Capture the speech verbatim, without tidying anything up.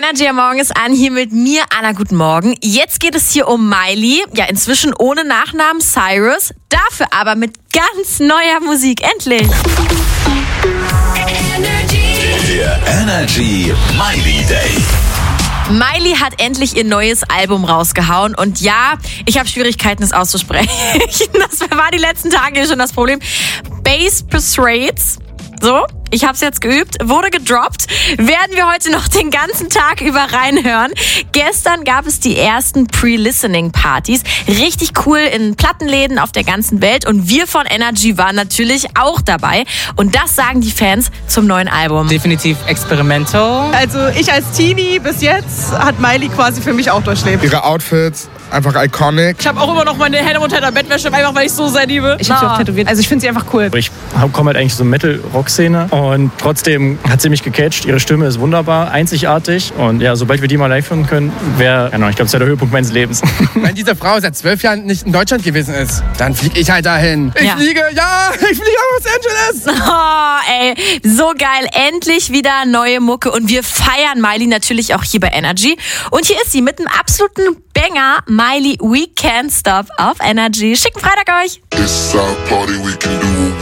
Energy am Morgen ist an, hier mit mir, Anna, guten Morgen. Jetzt geht es hier um Miley, ja inzwischen ohne Nachnamen Cyrus, dafür aber mit ganz neuer Musik, endlich. Der Energy Miley Day. Miley hat endlich ihr neues Album rausgehauen und ja, ich habe Schwierigkeiten, es auszusprechen. Das war die letzten Tage schon das Problem. Bass Persuades. So, ich habe es jetzt geübt, wurde gedroppt, werden wir heute noch den ganzen Tag über reinhören. Gestern gab es die ersten Pre-Listening-Partys, richtig cool in Plattenläden auf der ganzen Welt und wir von Energy waren natürlich auch dabei und das sagen die Fans zum neuen Album. Definitiv experimental. Also ich als Teenie bis jetzt hat Miley quasi für mich auch durchlebt. Ihre Outfits, einfach iconic. Ich habe auch immer noch meine Hände unter der Bettwäsche, einfach weil ich so sehr liebe. Ich habe sie auch tätowiert. Also ich finde sie einfach cool. Ich komme halt eigentlich so Metal-Rock-Szene und trotzdem hat sie mich gecatcht. Ihre Stimme ist wunderbar, einzigartig und ja, sobald wir die mal live hören können, wäre, ja, ich glaube, das wäre der Höhepunkt meines Lebens. Wenn diese Frau seit zwölf Jahren nicht in Deutschland gewesen ist, dann fliege ich halt dahin. Ich Ja. fliege, ja, ich fliege nach Los Angeles. Oh, ey, so geil. Endlich wieder neue Mucke und wir feiern Miley natürlich auch hier bei Energy. Und hier ist sie mit einem absoluten Banger, Miley We Can't Stop auf Energy. Schicken Freitag euch. It's our party, we can do